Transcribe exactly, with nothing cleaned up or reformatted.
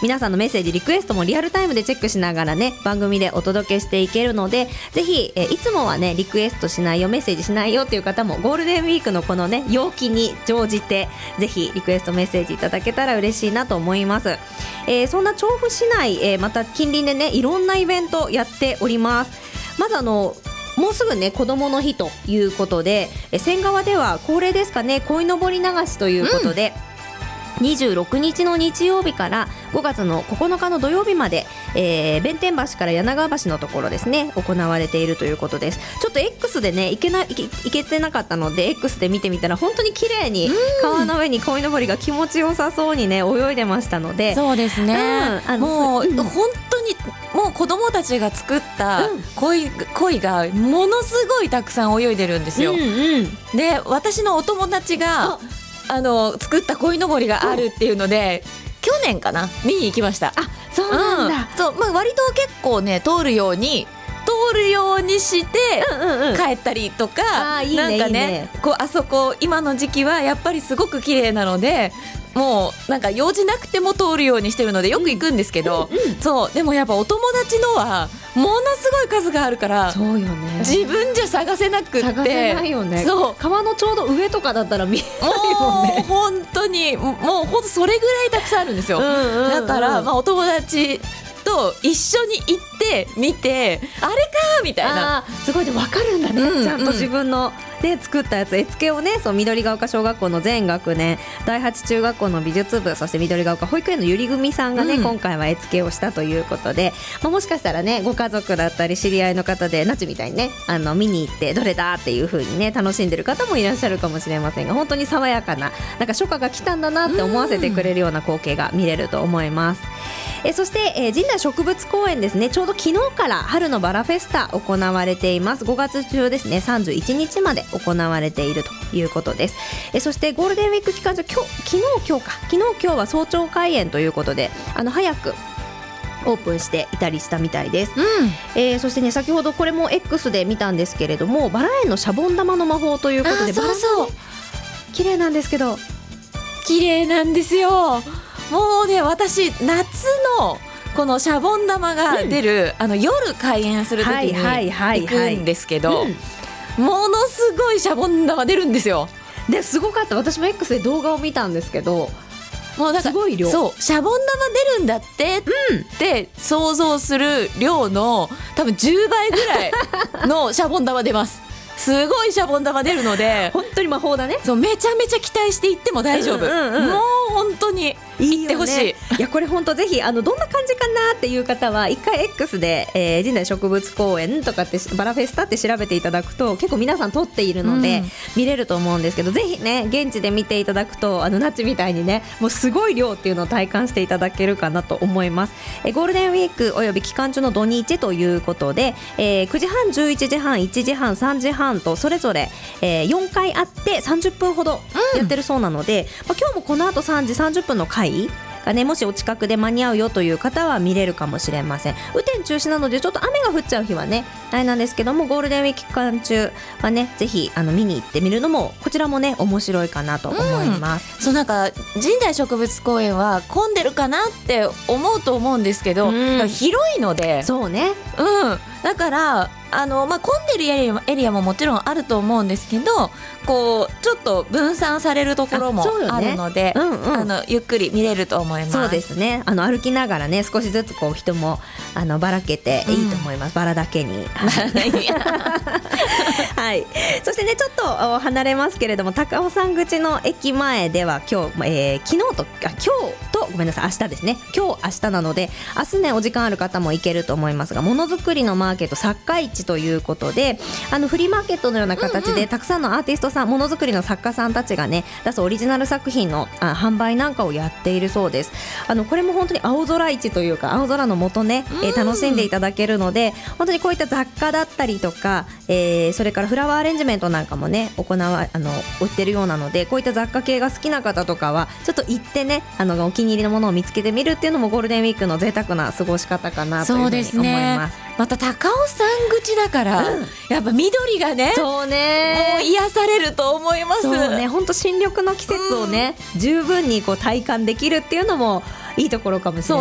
皆さんのメッセージリクエストもリアルタイムでチェックしながらね番組でお届けしていけるので、ぜひ、えー、いつもはねリクエストしないよメッセージしないよっていう方もゴールデンウィークのこのね陽気に乗じてぜひリクエストメッセージいただけたら嬉しいなと思います。えー、そんな調布市内、えー、また近隣でねいろんなイベントやっております。まずあのもうすぐね子どもの日ということで、え仙川では恒例ですかね鯉のぼり流しということで、うん、にじゅうろくにちの日曜日からごがつのここのかの土曜日まで、えー、弁天橋から柳川橋のところですね行われているということです。ちょっと X でね行けな、行け、行けてなかったので X で見てみたら本当に綺麗に川の上に鯉のぼりが気持ちよさそうにね泳いでましたので、 そうですね、うん、あのもう、うん、本当にもう子供たちが作った鯉、うん、鯉がものすごいたくさん泳いでるんですよ、うんうん、で私のお友達があの作った鯉のぼりがあるっていうので、去年かな見に行きました。 あ、そうなんだ、 うん、そう、まあ、割と結構ね通るように通るようにして帰ったりとか、うんうんうん、なんかね、いいね、いいね、こうあそこ今の時期はやっぱりすごく綺麗なのでもうなんか用事なくても通るようにしてるのでよく行くんですけど、うんうんうん、そうでもやっぱお友達のはものすごい数があるから、 そうよね、 自分じゃ探せなくって探せないよね。そう川のちょうど上とかだったら見えないもんね。 もう本当にもう本当それぐらいたくさんあるんですよ、うんうんうん、だから、まあ、お友達と一緒に行って見てあれかみたいな、 あすごいで分かるんだね、うんうん、ちゃんと自分の、ね、作ったやつ絵付けをね、そう緑が丘小学校の全学年第八中学校の美術部そして緑が丘保育園のゆり組さんがね、うん、今回は絵付けをしたということで、まあ、もしかしたらねご家族だったり知り合いの方でナチみたいにねあの見に行ってどれだっていう風にね楽しんでる方もいらっしゃるかもしれませんが、本当に爽やかななんか初夏が来たんだなって思わせてくれるような光景が見れると思います。えそして、えー、神代植物公園ですね、ちょうど昨日から春のバラフェスタ行われています。ごがつ中ですねさんじゅういちにちまで行われているということです。えそしてゴールデンウィーク期間中今日昨日今日か昨日今日は早朝開園ということであの早くオープンしていたりしたみたいです、うんえー、そしてね先ほどこれも X で見たんですけれども、バラ園のシャボン玉の魔法ということで、 そうそう、 バラ、ね、綺麗なんですけど綺麗なんですよ。もうね私夏のこのシャボン玉が出る、うん、あの夜開園する時に行くんですけど、ものすごいシャボン玉出るんですよ。 ですごかった。私も X で動画を見たんですけど、もうなんかすごい量、 そうシャボン玉出るんだって、うん、って想像する量の多分じゅうばいぐらいのシャボン玉出ます。すごいシャボン玉出るので本当に魔法だね。 そうめちゃめちゃ期待していっても大丈夫、うんうんうん、もう本当に行ってほしい。いいよね、 いやこれ本当ぜひあのどんな感じかなっていう方は一回 X で、えー、神代植物公園とかってバラフェスタって調べていただくと結構皆さん撮っているので、うん、見れると思うんですけど、ぜひね現地で見ていただくとあのナッチみたいにねもうすごい量っていうのを体感していただけるかなと思います。えー、ゴールデンウィークおよび期間中の土日ということで、えー、くじはんじゅういちじはんいちじはんさんじはんとそれぞれ、えー、よんかいあってさんじゅっぷんほどやってるそうなので、うんまあ、今日もこの後さんじさんじゅっぷんの回がね、もしお近くで間に合うよという方は見れるかもしれません。雨天中止なのでちょっと雨が降っちゃう日はねあれなんですけども、ゴールデンウィーク期間中はねぜひあの見に行ってみるのもこちらもね面白いかなと思います、 うん、そうなんか神代植物公園は混んでるかなって思うと思うんですけど、うん、広いのでそうね、 うん、だからあの、まあ、混んでるエリア、エリアももちろんあると思うんですけど、こうちょっと分散されるところもあるので、あ、ねうんうん、あのゆっくり見れると思います。 そうですね、あの歩きながらね少しずつこう人もあのばらけていいと思います、うん、バラだけにはい、そしてねちょっと離れますけれども高尾山口の駅前では今日、えー、昨日とあ今日とごめんなさい明日ですね、今日明日なので明日ねお時間ある方も行けると思いますが、ものづくりのマーケット作家市ということであのフリーマーケットのような形で、うんうん、たくさんのアーティストさんものづくりの作家さんたちがね出すオリジナル作品のあ販売なんかをやっているそうです。あのこれも本当に青空市というか青空の下ね、えー、楽しんでいただけるので、本当にこういった雑貨だったりとか、えー、それからフラワーアレンジメントなんかもね行わあの売ってるようなので、こういった雑貨系が好きな方とかはちょっと行ってねあのお気に入りのものを見つけてみるっていうのもゴールデンウィークの贅沢な過ごし方かなというふうに思います。そうですね、 また高尾山口だから、うん、やっぱ緑がねそうねもう癒されると思います。 そうね、本当新緑の季節をね、うん、十分にこう体感できるっていうのもいいところかもしれない